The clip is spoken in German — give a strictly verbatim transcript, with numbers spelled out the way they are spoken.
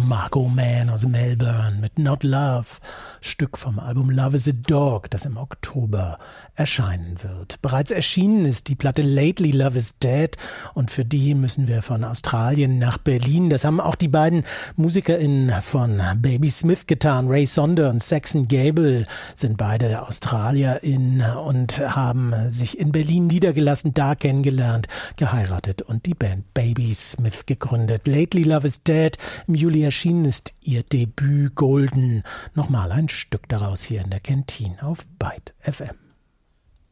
Margot Mann aus Melbourne mit Not Love, Stück vom Album Love is a Dog, das im Oktober erscheinen wird. Bereits erschienen ist die Platte Lately Love is Dead und für die müssen wir von Australien nach Berlin. Das haben auch die beiden MusikerInnen von Baby Smith getan. Ray Sonder und Saxon Gable sind beide AustralierInnen und haben sich in Berlin niedergelassen, da kennengelernt, geheiratet und die Band Baby Smith gegründet. Lately Love is Dead, im Juli erschienen ist ihr Debüt Golden. Nochmal ein Stück daraus hier in der Kantine auf Byte F M.